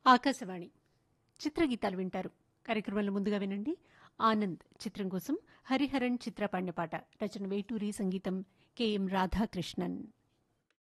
ఆకాశవాణి చిత్రగీతాలు వింటారు. కార్యక్రమంలో ముందుగా వినండి. ఆనంద్ చిత్రం కోసం హరిహరన్ చిత్ర పాడిన పాట. రచన వేటూరి, సంగీతం కెఎం రాధాకృష్ణన్.